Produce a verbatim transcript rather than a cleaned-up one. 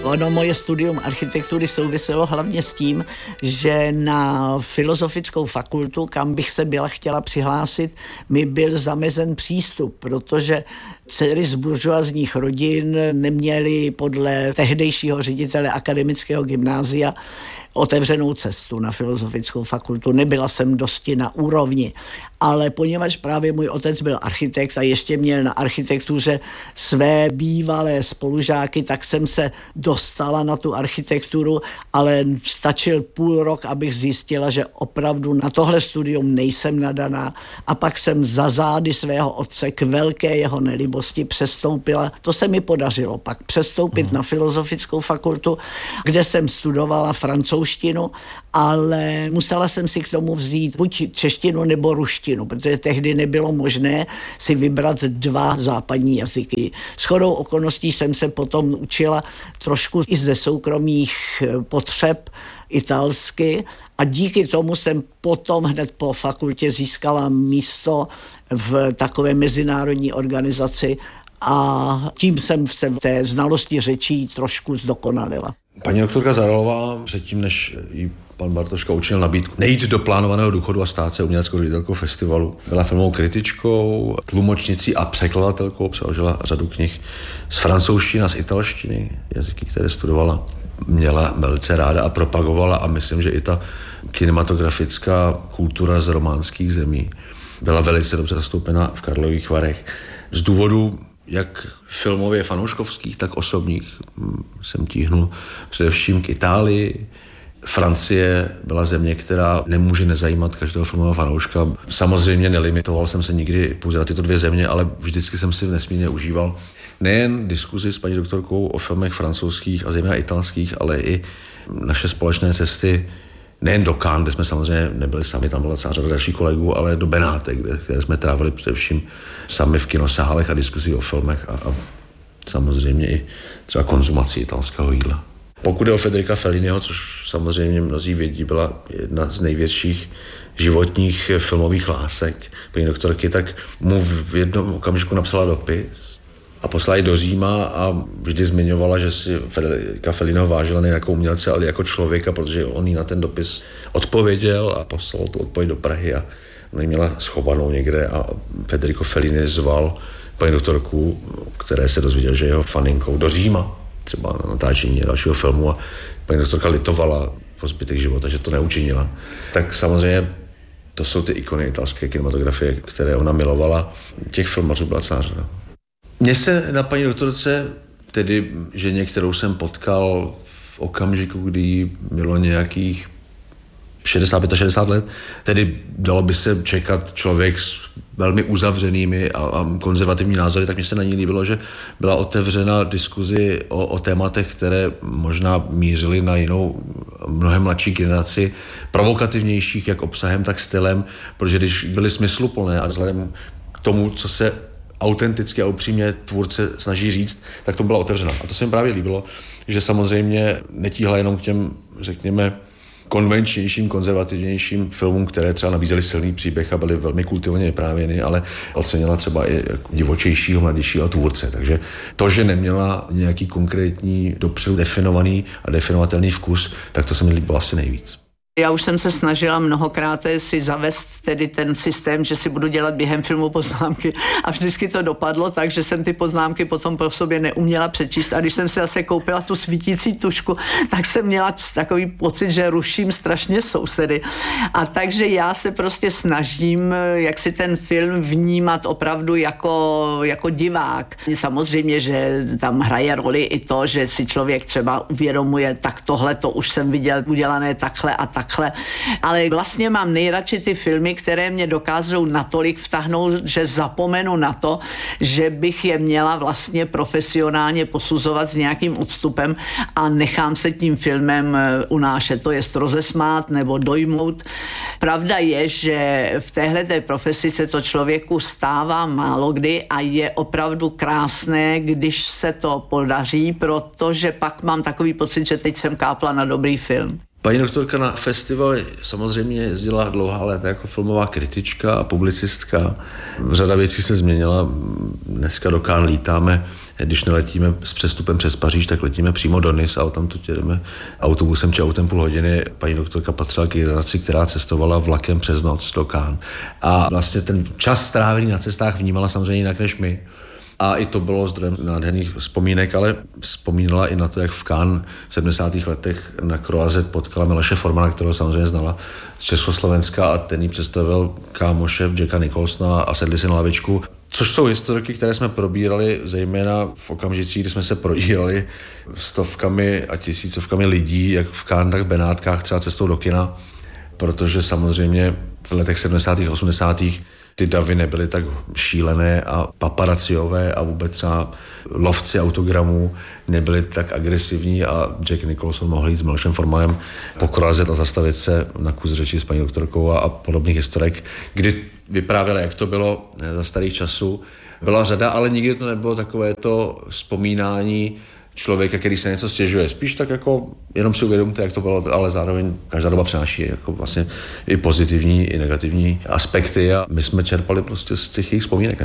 Ono moje studium architektury souviselo hlavně s tím, že na filozofickou fakultu, kam bych se byla chtěla přihlásit, mi byl zamezen přístup, protože dcery z buržoazních rodin neměly podle tehdejšího ředitele akademického gymnázia otevřenou cestu na filozofickou fakultu. Nebyla jsem dosti na úrovni, ale poněvadž právě můj otec byl architekt a ještě měl na architektuře své bývalé spolužáky, tak jsem se dostala na tu architekturu, ale stačil půl rok, abych zjistila, že opravdu na tohle studium nejsem nadaná, a pak jsem za zády svého otce k velké jeho nelibosti přestoupila. To se mi podařilo pak přestoupit hmm. na filozofickou fakultu, kde jsem studovala francouzštinu, ale musela jsem si k tomu vzít buď češtinu nebo ruštinu, protože tehdy nebylo možné si vybrat dva západní jazyky. Shodou okolností jsem se potom učila trošku i ze soukromých potřeb italsky a díky tomu jsem potom hned po fakultě získala místo v takové mezinárodní organizaci a tím jsem se v té znalosti řečí trošku zdokonalila. Paní doktorka Zaralová předtím, než jí pan Bartoška učinil nabídku nejít do plánovaného důchodu a stát se uměleckou ředitelkou festivalu, byla filmovou kritičkou, tlumočnicí a překladatelkou, přeložila řadu knih z francouzštiny a z italštiny, jazyky, které studovala, měla velice ráda a propagovala, a myslím, že i ta kinematografická kultura z románských zemí byla velice dobře zastoupena v Karlových Varech. Z důvodu jak filmově fanouškovských, tak osobních jsem tíhnul především k Itálii. Francie byla země, která nemůže nezajímat každého filmového fanouška. Samozřejmě nelimitoval jsem se nikdy pouze na tyto dvě země, ale vždycky jsem si nesmírně užíval nejen diskuzi s paní doktorkou o filmech francouzských a zejména italských, ale i naše společné cesty nejen do Cannes, kde jsme samozřejmě nebyli sami, tam byla celá řada dalších kolegů, ale do Benátek, kde, kde jsme trávili především sami v kinosálech a diskuzi o filmech a, a samozřejmě i třeba konzumací italského jídla. Pokud je o Federica Felliniho, což samozřejmě mnozí vědí, byla jedna z největších životních filmových lásek paní doktorky, tak mu v jednom okamžiku napsala dopis a poslala ji do Říma a vždy zmiňovala, že si Federica Felliniho vážila ne jako umělce, ale jako člověka, protože on jí na ten dopis odpověděl a poslal tu odpověď do Prahy a ona ji měla schovanou někde a Federico Fellini zval paní doktorku, které se dozvěděl, že je jeho faninkou, do Říma, třeba na natáčení dalšího filmu, a paní doktorka litovala po zbytek života, že to neučinila. Tak samozřejmě to jsou ty ikony italské kinematografie, které ona milovala. Těch filmařů byla celá řada. Mně se na paní doktorce, tedy ženě, kterou jsem potkal v okamžiku, kdy bylo nějakých šedesát šedesát pět let, tedy dalo by se čekat člověk s velmi uzavřenými a, a konzervativní názory, tak mně se na ní líbilo, že byla otevřena diskuzi o, o tématech, které možná mířily na jinou, mnohem mladší generaci, provokativnějších jak obsahem, tak stylem, protože když byly smysluplné a vzhledem k tomu, co se autenticky a upřímně tvůrce snaží říct, tak to byla otevřena. A to se mi právě líbilo, že samozřejmě netíhla jenom k těm, řekněme, konvenčnějším, konzervativnějším filmům, které třeba nabízely silný příběh a byly velmi kultivovaně vyprávěny, ale ocenila třeba i divočejšího, mladějšího tvůrce. Takže to, že neměla nějaký konkrétní, dopředu definovaný a definovatelný vkus, tak to se mi líbilo asi nejvíc. Já už jsem se snažila mnohokrát si zavést tedy ten systém, že si budu dělat během filmu poznámky, a vždycky to dopadlo tak, že jsem ty poznámky potom po sobě neuměla přečíst, a když jsem si zase koupila tu svítící tušku, tak jsem měla takový pocit, že ruším strašně sousedy. A takže já se prostě snažím, jak si ten film vnímat opravdu jako, jako divák. Samozřejmě, že tam hraje roli i to, že si člověk třeba uvědomuje, tak tohle to už jsem viděl udělané takhle a tak. Takhle. Ale vlastně mám nejradši ty filmy, které mě dokážou natolik vtáhnout, že zapomenu na to, že bych je měla vlastně profesionálně posuzovat s nějakým odstupem a nechám se tím filmem unášet, to jest rozesmát nebo dojmout. Pravda je, že v téhleté profesi se to člověku stává málo kdy a je opravdu krásné, když se to podaří, protože pak mám takový pocit, že teď jsem kápla na dobrý film. Paní doktorka na festival samozřejmě jezdila dlouhá léta jako filmová kritička a publicistka. Řada věcí se změnila. Dneska do Cannes lítáme, když neletíme s přestupem přes Paříž, tak letíme přímo do Nice a odtamtud jedeme autobusem či autem půl hodiny. Paní doktorka patřila k generaci, která cestovala vlakem přes noc do Cannes. A vlastně ten čas strávený na cestách vnímala samozřejmě jinak než my. A i to bylo zdrojem nádherných vzpomínek, ale vzpomínala i na to, jak v Cannes v sedmdesátých letech na Croisette potkala Miloše Formana, kterého samozřejmě znala z Československa, a ten jí představil kámoše Jacka Nicholsona a sedli si na lavičku. Což jsou historiky, které jsme probírali zejména v okamžicích, kdy jsme se proírali stovkami a tisícovkami lidí, jak v Cannes, tak v Benátkách, třeba cestou do kina, protože samozřejmě v letech sedmdesátých a osmdesátých ty davy nebyly tak šílené a paparaciové a vůbec třeba lovci autogramů nebyli tak agresivní a Jack Nicholson mohl jít s Milošem Formanem po Croisette a zastavit se na kus řeči s paní doktorkou a, a podobných historek, kdy vyprávěla, jak to bylo za starých časů. Byla řada, ale nikdy to nebylo takové to vzpomínání člověka, který se něco stěžuje. Spíš tak jako jenom si uvědomte, jak to bylo, ale zároveň každá doba přináší jako vlastně i pozitivní, i negativní aspekty a my jsme čerpali prostě z těch jejich vzpomínek.